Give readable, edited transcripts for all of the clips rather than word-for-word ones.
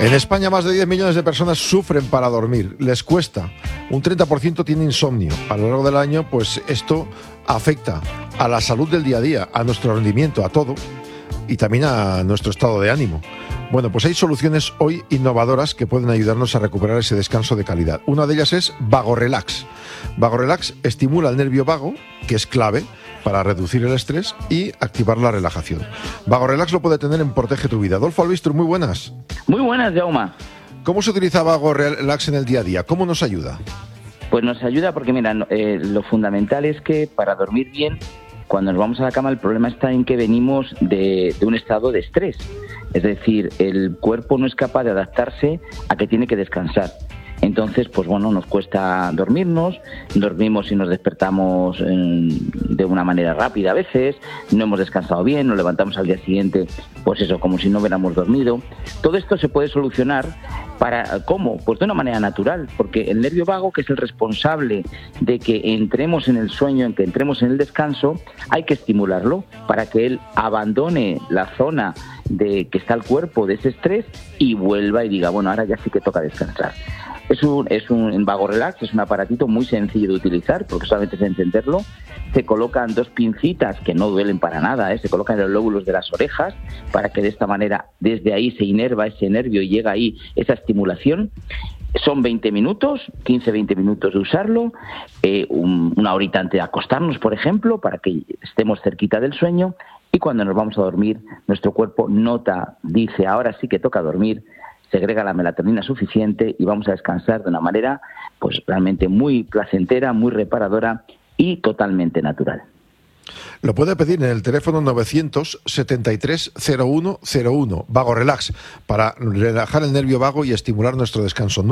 En España más de 10 millones de personas sufren para dormir, les cuesta. Un 30% tiene insomnio. A lo largo del año, pues esto afecta a la salud del día a día, a nuestro rendimiento, a todo, y también a nuestro estado de ánimo. Bueno, pues hay soluciones hoy innovadoras que pueden ayudarnos a recuperar ese descanso de calidad. Una de ellas es VagoRelax. VagoRelax estimula el nervio vago, que es clave para reducir el estrés y activar la relajación. VagoRelax lo puede tener en Protege tu Vida. Adolfo Albistro, muy buenas. Muy buenas, Jaume. ¿Cómo se utiliza VagoRelax en el día a día? ¿Cómo nos ayuda? Pues nos ayuda porque, mira, lo fundamental es que para dormir bien, cuando nos vamos a la cama, el problema está en que venimos de un estado de estrés. Es decir, el cuerpo no es capaz de adaptarse a que tiene que descansar. Entonces, pues bueno, nos cuesta dormirnos y nos despertamos de una manera rápida a veces, no hemos descansado bien, nos levantamos al día siguiente, pues eso, como si no hubiéramos dormido. Todo esto se puede solucionar ¿cómo? Pues de una manera natural, porque el nervio vago, que es el responsable de que entremos en el sueño, en que entremos en el descanso, hay que estimularlo para que él abandone la zona de que está el cuerpo de ese estrés y vuelva y diga, bueno, ahora ya sí que toca descansar. En VagoRelax es un aparatito muy sencillo de utilizar, porque solamente es encenderlo. Se colocan 2 pincitas que no duelen para nada, se colocan en los lóbulos de las orejas para que de esta manera desde ahí se inerva ese nervio y llega ahí esa estimulación. Son 20 minutos, 15-20 minutos de usarlo, una horita antes de acostarnos, por ejemplo, para que estemos cerquita del sueño, y cuando nos vamos a dormir, nuestro cuerpo dice, ahora sí que toca dormir, segrega la melatonina suficiente y vamos a descansar de una manera pues realmente muy placentera, muy reparadora y totalmente natural. Lo puede pedir en el teléfono 900-73-0101, VagoRelax, para relajar el nervio vago y estimular nuestro descanso.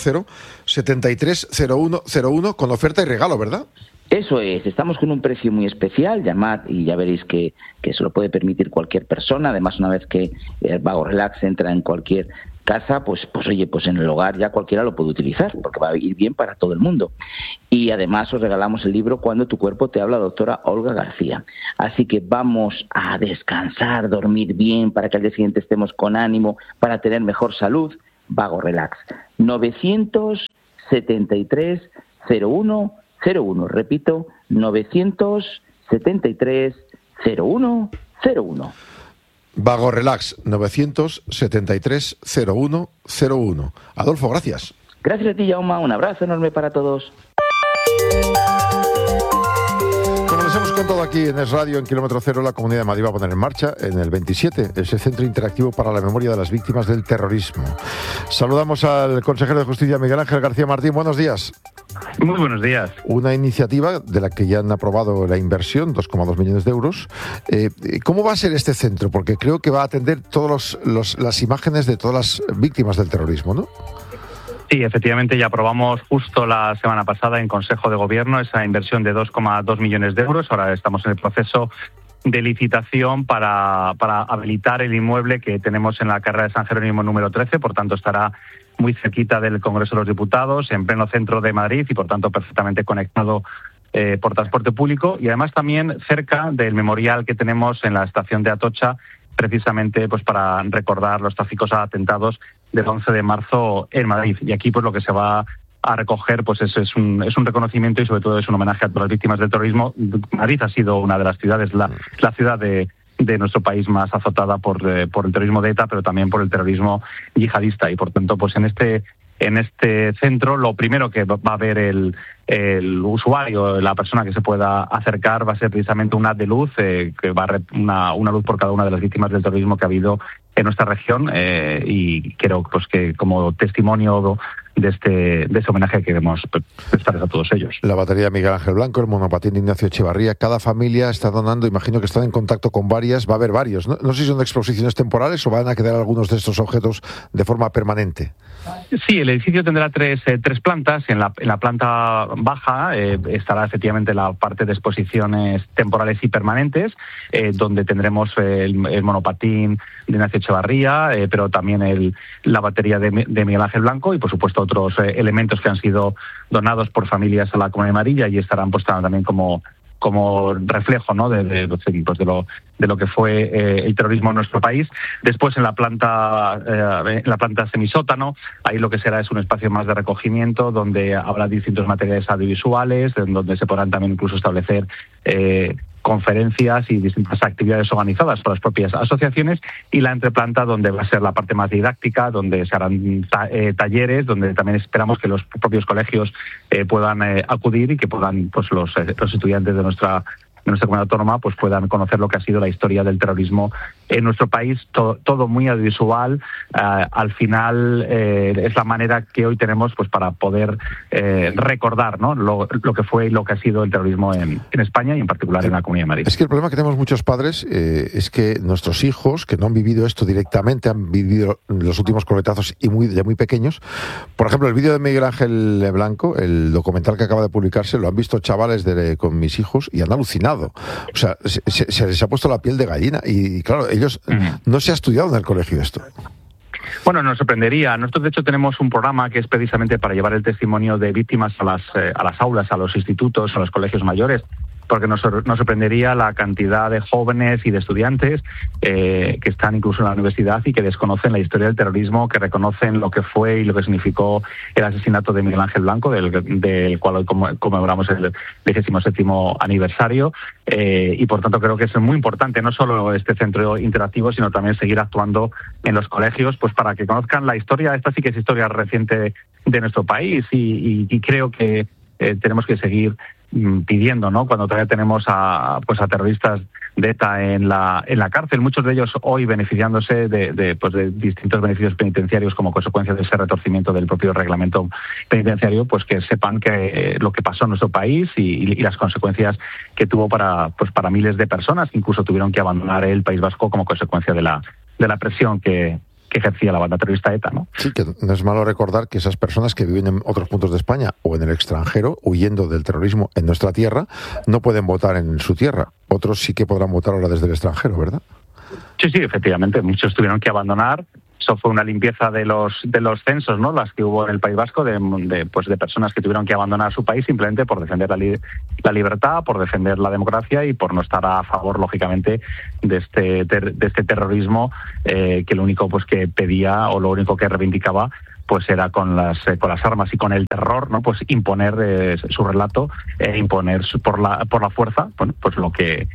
900-73-0101, con oferta y regalo, ¿verdad? Eso es, estamos con un precio muy especial, llamad y ya veréis que se lo puede permitir cualquier persona. Además, una vez que el VagoRelax entra en cualquier casa, pues en el hogar ya cualquiera lo puede utilizar, porque va a ir bien para todo el mundo. Y además os regalamos el libro Cuando tu cuerpo te habla, doctora Olga García. Así que vamos a descansar, dormir bien, para que al día siguiente estemos con ánimo, para tener mejor salud. VagoRelax. 973-0101. Repito, 973-0101. VagoRelax, 973-0101. Adolfo, gracias. Gracias a ti, Jaume. Un abrazo enorme para todos. Como les hemos contado aquí en Es Radio, en Kilómetro Cero, la Comunidad de Madrid va a poner en marcha en el 27 ese Centro Interactivo para la Memoria de las Víctimas del Terrorismo. Saludamos al consejero de Justicia, Miguel Ángel García Martín. Buenos días. Muy buenos días. Una iniciativa de la que ya han aprobado la inversión, 2,2 millones de euros. ¿Cómo va a ser este centro? Porque creo que va a atender todas las imágenes de todas las víctimas del terrorismo, ¿no? Sí, efectivamente, ya aprobamos justo la semana pasada en Consejo de Gobierno esa inversión de 2,2 millones de euros. Ahora estamos en el proceso de licitación para habilitar el inmueble que tenemos en la carrera de San Jerónimo número 13, por tanto estará muy cerquita del Congreso de los Diputados, en pleno centro de Madrid y por tanto perfectamente conectado por transporte público, y además también cerca del memorial que tenemos en la estación de Atocha, precisamente pues para recordar los trágicos atentados del 11 de marzo en Madrid. Y aquí pues lo que se va a recoger pues es un reconocimiento y sobre todo es un homenaje a todas las víctimas del terrorismo. Madrid ha sido una de las ciudades, la ciudad de nuestro país más azotada por el terrorismo de ETA, pero también por el terrorismo yihadista, y por tanto pues en este centro lo primero que va a ver el usuario, la persona que se pueda acercar, va a ser precisamente un haz de luz que va a una luz por cada una de las víctimas del terrorismo que ha habido en nuestra región, y creo pues que como testimonio de ese homenaje que queremos prestarles a todos ellos. La batería Miguel Ángel Blanco, el monopatín de Ignacio Echevarría, cada familia está donando, imagino que están en contacto con varias, va a haber varios, no sé si son exposiciones temporales o van a quedar algunos de estos objetos de forma permanente. Sí, el edificio tendrá tres plantas. En la planta baja estará efectivamente la parte de exposiciones temporales y permanentes, donde tendremos el monopatín de Ignacio Echevarría, pero también la batería de Miguel Ángel Blanco y por supuesto otros elementos que han sido donados por familias a la Comunidad de Madrid, y estarán pues también como como reflejo, ¿no?, de lo que fue el terrorismo en nuestro país. Después en la planta semisótano, ahí lo que será es un espacio más de recogimiento donde habrá distintos materiales audiovisuales, donde se podrán también incluso establecer conferencias y distintas actividades organizadas por las propias asociaciones, y la entreplanta donde va a ser la parte más didáctica, donde se harán talleres, donde también esperamos que los propios colegios puedan acudir y que puedan, pues los estudiantes de nuestra comunidad autónoma pues puedan conocer lo que ha sido la historia del terrorismo en nuestro país, todo muy audiovisual. Al final es la manera que hoy tenemos pues para poder recordar, ¿no?, lo que fue y lo que ha sido el terrorismo en España y en particular en la Comunidad de Madrid. Es que el problema que tenemos muchos padres es que nuestros hijos, que no han vivido esto directamente, han vivido los últimos coletazos y de muy pequeños. Por ejemplo, el vídeo de Miguel Ángel Blanco, el documental que acaba de publicarse, lo han visto chavales con mis hijos y han alucinado. O sea, se les ha puesto la piel de gallina y claro, ellos no se ha estudiado en el colegio esto. Bueno, nos sorprendería. Nosotros, de hecho, tenemos un programa que es precisamente para llevar el testimonio de víctimas a las aulas, a los institutos, a los colegios mayores, porque nos sorprendería la cantidad de jóvenes y de estudiantes que están incluso en la universidad y que desconocen la historia del terrorismo, que reconocen lo que fue y lo que significó el asesinato de Miguel Ángel Blanco, del cual hoy conmemoramos el 17º aniversario, y por tanto creo que es muy importante no solo este centro interactivo, sino también seguir actuando en los colegios pues para que conozcan la historia. Esta sí que es historia reciente de nuestro país y creo que tenemos que seguir pidiendo, ¿no?, cuando todavía tenemos a terroristas de ETA en la cárcel, muchos de ellos hoy beneficiándose de distintos beneficios penitenciarios como consecuencia de ese retorcimiento del propio reglamento penitenciario, pues que sepan que lo que pasó en nuestro país y las consecuencias que tuvo para miles de personas que incluso tuvieron que abandonar el País Vasco como consecuencia de la presión que ejercía la banda terrorista ETA, ¿no? Sí, que no es malo recordar que esas personas que viven en otros puntos de España o en el extranjero, huyendo del terrorismo en nuestra tierra, no pueden votar en su tierra. Otros sí que podrán votar ahora desde el extranjero, ¿verdad? Sí, efectivamente. Muchos tuvieron que abandonar. Eso fue una limpieza de los censos, ¿no?, las que hubo en el País Vasco, de personas que tuvieron que abandonar su país simplemente por defender la libertad, por defender la democracia y por no estar a favor, lógicamente, de este terrorismo que lo único pues que pedía o lo único que reivindicaba pues era con las armas y con el terror, ¿no?, pues imponer su relato, imponer por la fuerza, bueno, pues lo que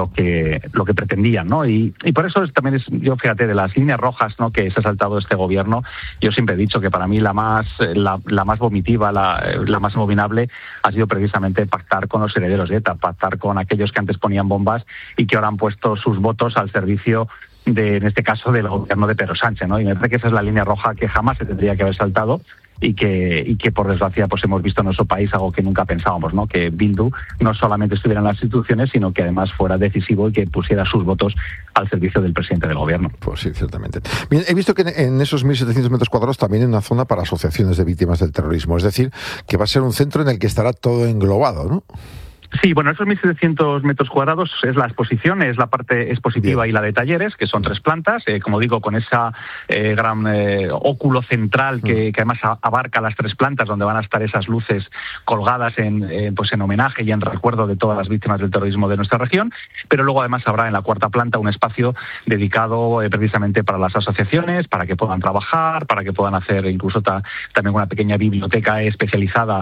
pretendían, ¿no? Y por eso también yo fíjate, de las líneas rojas, ¿no?, que se ha saltado este gobierno, yo siempre he dicho que para mí la más vomitiva, la más abominable ha sido precisamente pactar con los herederos de ETA, pactar con aquellos que antes ponían bombas y que ahora han puesto sus votos al servicio en este caso del gobierno de Pedro Sánchez, ¿no? Y me parece que esa es la línea roja que jamás se tendría que haber saltado y que por desgracia pues hemos visto en nuestro país algo que nunca pensábamos, ¿no?, que Bildu no solamente estuviera en las instituciones, sino que además fuera decisivo y que pusiera sus votos al servicio del presidente del gobierno. Pues sí, ciertamente. Bien, he visto que en esos 1.700 metros cuadrados también hay una zona para asociaciones de víctimas del terrorismo, es decir, que va a ser un centro en el que estará todo englobado, ¿no? Sí, bueno, esos 1.700 metros cuadrados es la exposición, es la parte expositiva y la de talleres, que son 3 plantas, como digo, con esa gran óculo central que además abarca las 3 plantas, donde van a estar esas luces colgadas en homenaje y en recuerdo de todas las víctimas del terrorismo de nuestra región, pero luego además habrá en la 4ª planta un espacio dedicado precisamente para las asociaciones, para que puedan trabajar, para que puedan hacer incluso también una pequeña biblioteca especializada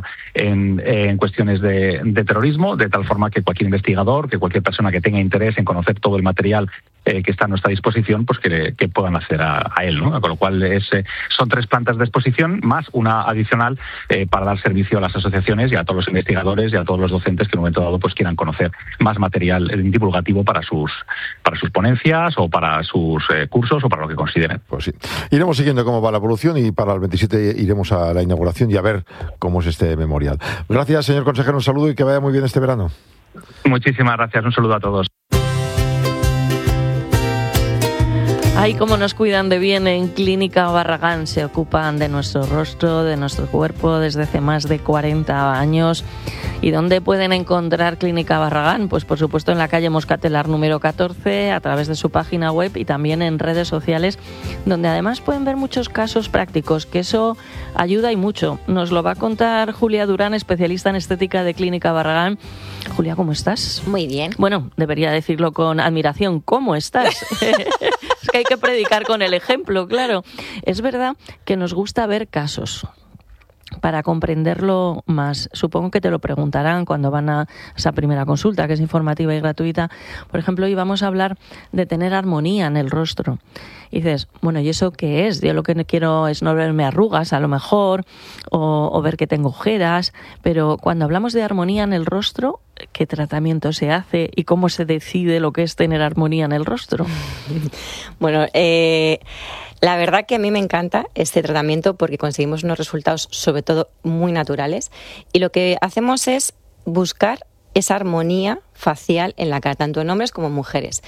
en cuestiones de terrorismo, de tal forma que cualquier investigador, que cualquier persona que tenga interés en conocer todo el material que está a nuestra disposición, pues que puedan acceder a él, ¿no? Con lo cual son 3 plantas de exposición más una adicional para dar servicio a las asociaciones y a todos los investigadores y a todos los docentes que en un momento dado pues quieran conocer más material divulgativo para sus ponencias o para sus cursos o para lo que consideren. Pues sí. Iremos siguiendo cómo va la evolución y para el 27 iremos a la inauguración y a ver cómo es este memorial. Gracias, señor consejero, un saludo y que vaya muy bien este verano. Muchísimas gracias, un saludo a todos. Ay, cómo nos cuidan de bien en Clínica Barragán. Se ocupan de nuestro rostro, de nuestro cuerpo desde hace más de 40 años. ¿Y dónde pueden encontrar Clínica Barragán? Pues por supuesto en la calle Moscatelar número 14, a través de su página web y también en redes sociales, donde además pueden ver muchos casos prácticos, que eso ayuda y mucho. Nos lo va a contar Julia Durán, especialista en estética de Clínica Barragán. Julia, ¿cómo estás? Muy bien. Bueno, debería decirlo con admiración. ¿Cómo estás? Es que hay que predicar con el ejemplo, claro. Es verdad que nos gusta ver casos para comprenderlo más. Supongo que te lo preguntarán cuando van a esa primera consulta, que es informativa y gratuita. Por ejemplo, hoy vamos a hablar de tener armonía en el rostro. Y dices, bueno, ¿y eso qué es? Yo lo que quiero es no verme arrugas, a lo mejor, o ver que tengo ojeras. Pero cuando hablamos de armonía en el rostro, ¿qué tratamiento se hace y cómo se decide lo que es tener armonía en el rostro? Bueno, la verdad que a mí me encanta este tratamiento porque conseguimos unos resultados sobre todo muy naturales y lo que hacemos es buscar esa armonía facial en la cara, tanto en hombres como en mujeres.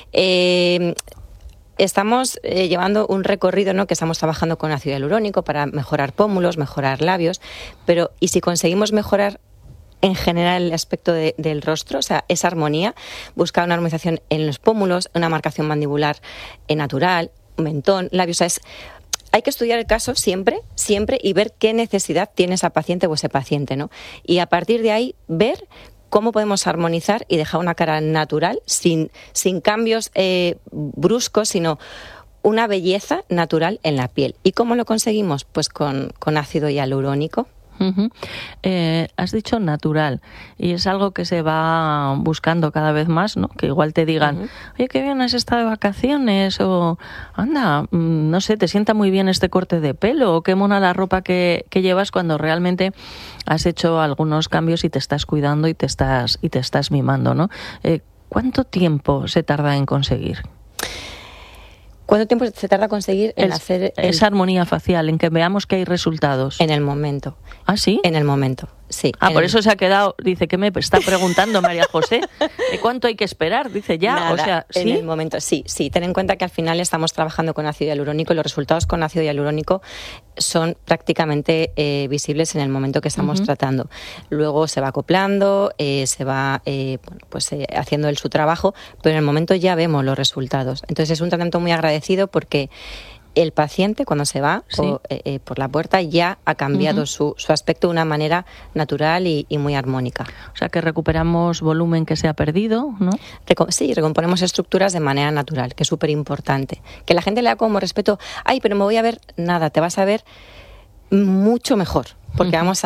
Estamos llevando un recorrido, ¿no?, que estamos trabajando con ácido hialurónico para mejorar pómulos, mejorar labios, pero ¿y si conseguimos mejorar en general el aspecto del rostro, o sea, esa armonía, buscar una armonización en los pómulos, una marcación mandibular natural, un mentón, labios, o sea, hay que estudiar el caso siempre y ver qué necesidad tiene esa paciente o ese paciente, ¿no? Y a partir de ahí ver cómo podemos armonizar y dejar una cara natural, sin cambios bruscos, sino una belleza natural en la piel. ¿Y cómo lo conseguimos? Pues con ácido hialurónico. Uh-huh. Has dicho natural y es algo que se va buscando cada vez más, ¿no? Que igual te digan, uh-huh, oye, qué bien has estado de vacaciones, o anda, no sé, te sienta muy bien este corte de pelo, o qué mona la ropa que llevas, cuando realmente has hecho algunos cambios y te estás cuidando y te estás mimando, ¿no? ¿Cuánto tiempo se tarda en conseguir? ¿Cuánto tiempo se tarda conseguir en hacer esa armonía facial, en que veamos que hay resultados? En el momento. ¿Ah, sí? En el momento, sí. Por eso se ha quedado, dice, ¿qué me está preguntando María José? ¿Cuánto hay que esperar? Dice, ya, nada, o sea, ¿sí? En el momento, sí. Ten en cuenta que al final estamos trabajando con ácido hialurónico y los resultados con ácido hialurónico son prácticamente visibles en el momento que estamos, uh-huh, tratando. Luego se va acoplando, se va haciendo su trabajo, pero en el momento ya vemos los resultados. Entonces es un tratamiento muy agradecido porque el paciente, cuando se va, sí, por la puerta, ya ha cambiado, uh-huh, su aspecto de una manera natural y muy armónica. O sea, que recuperamos volumen que se ha perdido, ¿no? Sí, recomponemos estructuras de manera natural, que es súper importante. Que la gente le da como respeto, ay, pero me voy a ver, nada, te vas a ver mucho mejor, porque, uh-huh, vamos